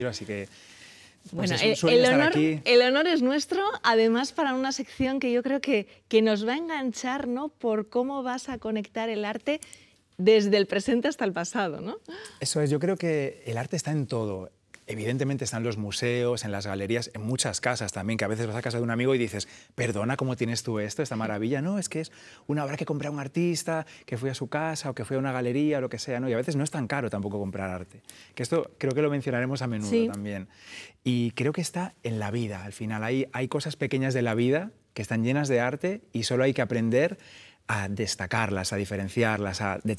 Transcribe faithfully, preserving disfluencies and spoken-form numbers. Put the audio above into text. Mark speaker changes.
Speaker 1: Así que pues
Speaker 2: Bueno,
Speaker 1: es un
Speaker 2: el,
Speaker 1: sueño
Speaker 2: el
Speaker 1: estar
Speaker 2: honor,
Speaker 1: aquí.
Speaker 2: el honor es nuestro, además para una sección que yo creo que, que nos va a enganchar, ¿no?, por cómo vas a conectar el arte desde el presente hasta el pasado, ¿no?
Speaker 1: Eso es, yo creo que el arte está en todo. Evidentemente está en los museos, en las galerías, en muchas casas también, que a veces vas a casa de un amigo y dices, perdona, ¿cómo tienes tú esto, esta maravilla? No, es que es una obra que compré a un artista, que fui a su casa o que fui a una galería o lo que sea, ¿no? Y a veces no es tan caro tampoco comprar arte. Que esto creo que lo mencionaremos a menudo
Speaker 2: Sí.
Speaker 1: también. Y creo que está en la vida, al final. Hay, hay cosas pequeñas de la vida que están llenas de arte y solo hay que aprender a destacarlas, a diferenciarlas, a detectarlas.